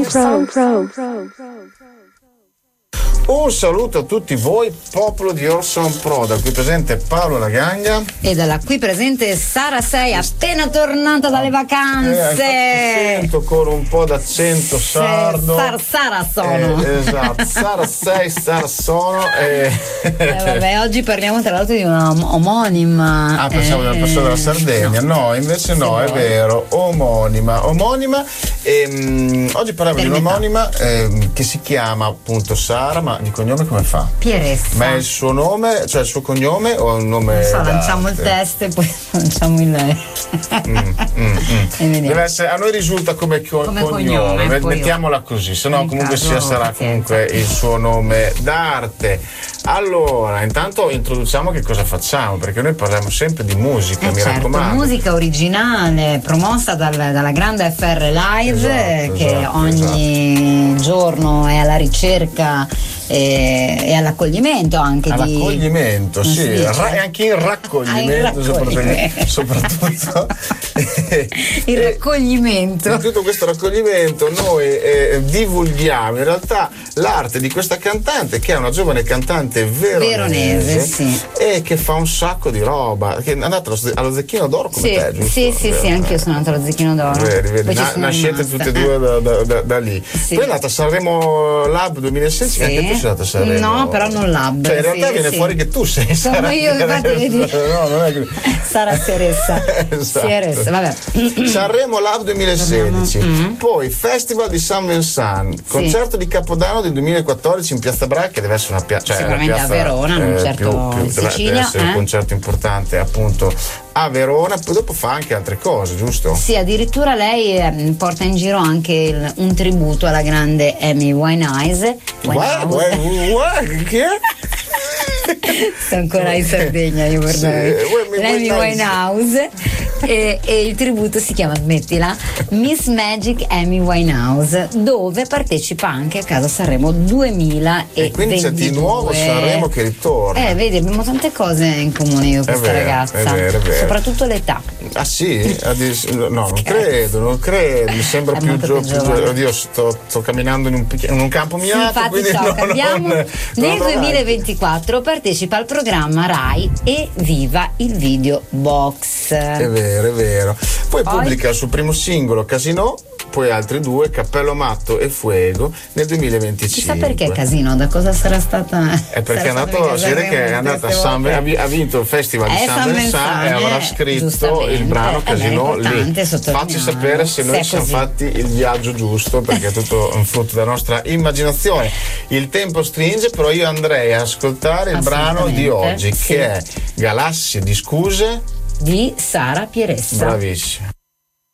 Un saluto a tutti voi, popolo di Orson Pro, da qui presente Paolo Lagagna e dalla qui presente Sara Sei, appena tornata dalle vacanze. Sento ancora un po' d'accento sardo. Sara sono. Esatto, Sara Sei, Sara sono. Vabbè, oggi parliamo tra l'altro di una omonima. Pensavo di una persona della Sardegna. No, invece no, è vero, omonima. Oggi parliamo di un'omonima che si chiama appunto Sara, ma di cognome come fa? Pieressa. Ma è il suo nome, cioè il suo cognome o è un nome? Lanciamo il test e poi lanciamo il lei. Deve essere, a noi risulta come cognome. Mettiamola così, se no comunque sarà comunque il suo nome d'arte. Allora, intanto introduciamo che cosa facciamo, perché noi parliamo sempre di musica, mi raccomando. Musica originale promossa dalla grande FR Live, che ogni giorno è alla ricerca e all'accoglimento anche all'accoglimento, sì, e anche il raccoglimento, soprattutto il raccoglimento. In tutto questo raccoglimento noi divulghiamo in realtà l'arte di questa cantante, che è una giovane cantante veronese, sì, e che fa un sacco di roba, che è andata allo Zecchino d'Oro come te, giusto? Sì, anche io sono andata allo Zecchino d'Oro. Vedi, nascete tutte e due da lì. Sì. Poi è andata a Sanremo Lab 2016, anche tu sei andata a Sanremo. No, però non Lab. Cioè in realtà viene fuori che tu sei Sono io, infatti, vedi. No, non è che... Sara Sieressa. Esatto. Sieressa, vabbè. Sanremo Lab 2016, poi Festival di San Vincent, concerto di Capodanno del 2014 in Piazza Bra, che deve essere una piazza, sicuramente a Verona, non certo in Sicilia, deve essere un concerto importante appunto a Verona. Poi dopo fa anche altre cose, giusto? Sì, addirittura lei porta in giro anche un tributo alla grande Amy Winehouse. Che? Sto ancora in Sardegna, io per Amy Winehouse, e il tributo si chiama, smettila, Miss Magic Amy Winehouse, dove partecipa anche a Casa Sanremo 2022. E quindi c'è di nuovo Sanremo che ritorna. Vedi, abbiamo tante cose in comune io e questa ragazza. È vero. Soprattutto l'età. Ah sì? No, non credo, mi sembra più giovane. Oddio, sto camminando in un campo minato. Infatti cambiamo. Nel 2024 partecipa al programma Rai e viva il video box. È vero. Poi pubblica il suo primo singolo Casino, poi altri due, Cappello Matto e Fuego, nel 2025. Chissà perché Casino, da cosa sarà stata? È perché si vede che è andata ha vinto il festival di San Vincent e avrà scritto il brano Casino lì. Facci sapere se noi siamo fatti il viaggio giusto, perché è tutto un frutto della nostra immaginazione. Il tempo stringe, però io andrei a ascoltare il brano di oggi, che è Galassie di Scuse di Sara Pieressa. Bravissima.